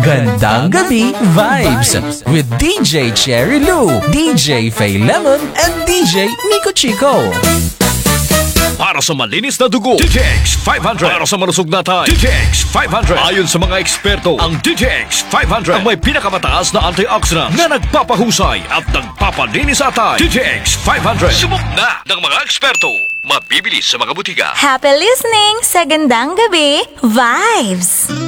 Gandang Gabi Vibes with DJ Cherry Lou, DJ Faye Lemon, and DJ Nico Chico. Para sa malinis na dugo, DJX 500. Para sa malusog na tayo, DJX 500. Ayon sa mga eksperto, ang DJX 500 ang may pinakamataas na antioxidants na nagpapahusay at nagpapalinis sa tayo. DJX 500. Subok na ng mga eksperto. Mabibili sa mga butika. Happy listening sa Gandang Gabi Vibes!